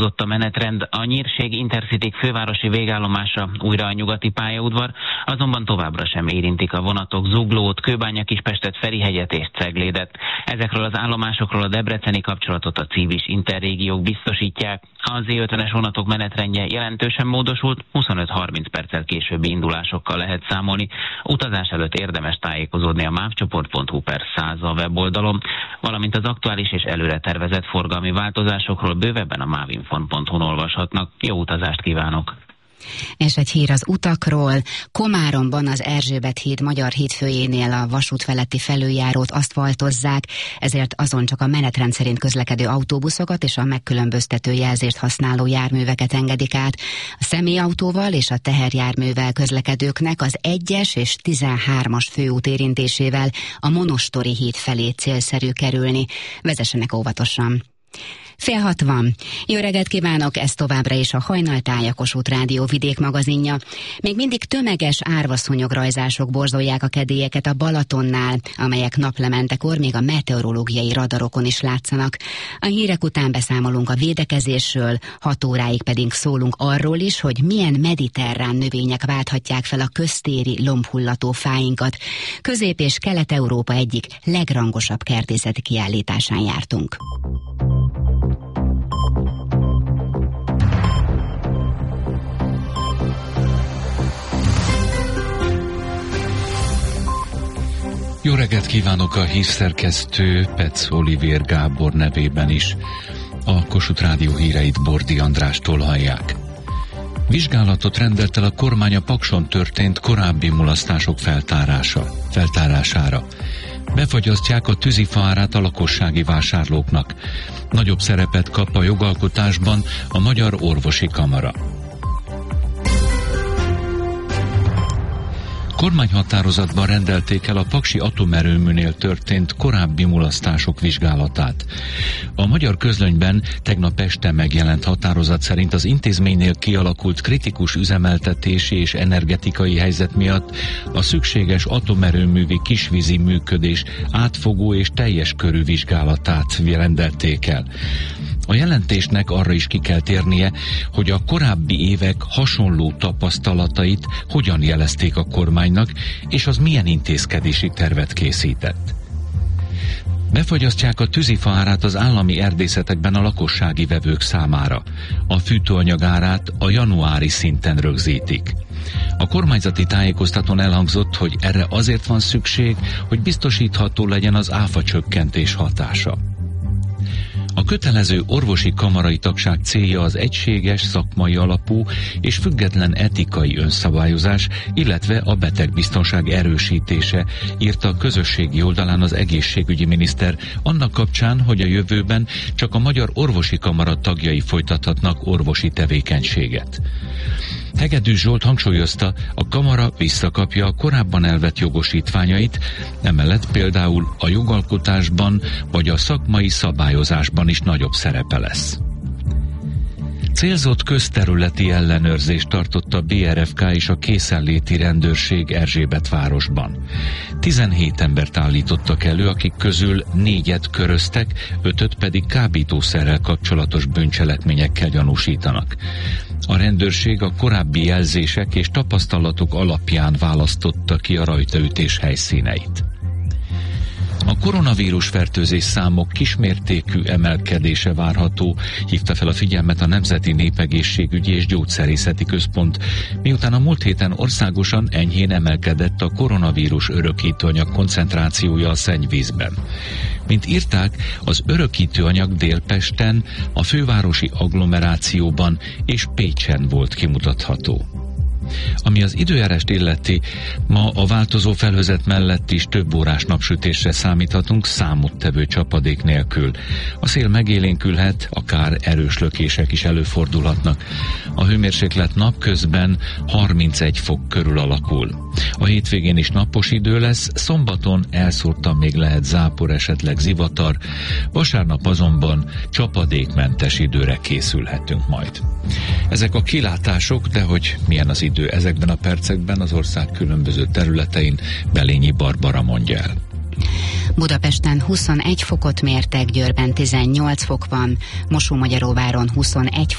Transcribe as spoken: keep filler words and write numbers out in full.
a menetrend, a Nyírség Intercity fővárosi végállomása újra a nyugati pályaudvar, azonban továbbra sem érintik a vonatok Zuglót, Kőbánya-Kispestet, Ferihegyet és Ceglédet. Ezekről az állomásokról a debreceni kapcsolatot a Civis Interrégiók biztosítják. A zé ötvenes vonatok menetrendje jelentősen módosult, huszonöt-harminc perccel későbbi indulásokkal lehet számolni. Utazás előtt érdemes tájékozódni a mávcsoport pont hu per száz a weboldalon, valamint az aktuális és előre tervezett forgalmi változásokról bővebben a mávinfon pont hu-n olvashatnak. Jó utazást kívánok! És egy hír az utakról. Komáromban az Erzsébet híd Magyar hídfőjénél a vasút feletti felüljárót aszfaltozzák, ezért azon csak a menetrend szerint közlekedő autóbuszokat és a megkülönböztető jelzést használó járműveket engedik át. A személyautóval és a teherjárművel közlekedőknek az egyes és tizenhármas főút érintésével a Monostori híd felé célszerű kerülni. Vezessenek óvatosan! Fél hat van. Jó reggelt kívánok, ez továbbra is a Hajnaltáj, a Kossuth Rádió vidék magazinja. Még mindig tömeges árvaszúnyograjzások borzolják a kedélyeket a Balatonnál, amelyek naplementekor még a meteorológiai radarokon is látszanak. A hírek után beszámolunk a védekezésről, hat óráig pedig szólunk arról is, hogy milyen mediterrán növények válthatják fel a köztéri lombhullató fáinkat. Közép- és Kelet-Európa egyik legrangosabb kertészeti kiállításán jártunk. Jó reggelt kívánok a hírszerkesztő Petsz Olivér Gábor nevében is. A Kossuth Rádió híreit Bordi Andrástól hallják. Vizsgálatot rendelt el a kormány a Pakson történt korábbi mulasztások feltárása, feltárására. Befagyasztják a tűzifa árát a lakossági vásárlóknak. Nagyobb szerepet kap a jogalkotásban a Magyar Orvosi Kamara. Kormányhatározatban rendelték el a paksi atomerőműnél történt korábbi mulasztások vizsgálatát. A Magyar Közlönyben tegnap este megjelent határozat szerint az intézménynél kialakult kritikus üzemeltetési és energetikai helyzet miatt a szükséges atomerőművi kisvízi működés átfogó és teljes körű vizsgálatát rendelték el. A jelentésnek arra is ki kell térnie, hogy a korábbi évek hasonló tapasztalatait hogyan jelezték a kormánynak, és az milyen intézkedési tervet készített. Befagyasztják a tűzifa árát az állami erdészetekben a lakossági vevők számára. A fűtőanyag árát a januári szinten rögzítik. A kormányzati tájékoztatón elhangzott, hogy erre azért van szükség, hogy biztosítható legyen az áfa csökkentés hatása. A kötelező orvosi kamarai tagság célja az egységes, szakmai alapú és független etikai önszabályozás, illetve a betegbiztonság erősítése, írta a közösségi oldalán az egészségügyi miniszter, annak kapcsán, hogy a jövőben csak a Magyar Orvosi Kamara tagjai folytathatnak orvosi tevékenységet. Hegedűs Zsolt hangsúlyozta, a kamara visszakapja a korábban elvett jogosítványait, emellett például a jogalkotásban vagy a szakmai szabályozásban is nagyobb szerepe lesz. Célzott közterületi ellenőrzést tartott a bé er ef ká és a készenléti rendőrség Erzsébetvárosban. tizenhét embert állítottak elő, akik közül négyet köröztek, ötöt pedig kábítószerrel kapcsolatos bűncselekményekkel gyanúsítanak. A rendőrség a korábbi jelzések és tapasztalatok alapján választotta ki a rajtaütés helyszíneit. A koronavírus fertőzés számok kismértékű emelkedése várható, hívta fel a figyelmet a Nemzeti Népegészségügyi és Gyógyszerészeti Központ, miután a múlt héten országosan enyhén emelkedett a koronavírus örökítőanyag koncentrációja a szennyvízben. Mint írták, az örökítőanyag Délpesten, a fővárosi agglomerációban és Pécsen volt kimutatható. Ami az időjárást illeti, ma a változó felhőzet mellett is több órás napsütésre számíthatunk számottevő csapadék nélkül. A szél megélénkülhet, akár erős lökések is előfordulhatnak. A hőmérséklet napközben harmincegy fok körül alakul. A hétvégén is napos idő lesz, szombaton elszórtan még lehet zápor, esetleg zivatar, vasárnap azonban csapadékmentes időre készülhetünk majd. Ezek a kilátások, de hogy milyen az idő ezekben a percekben, az ország különböző területein Belényi Barbara mondja el. Budapesten huszonegy fokot mértek, Győrben tizennyolc fok van, Mosómagyaróváron huszonegy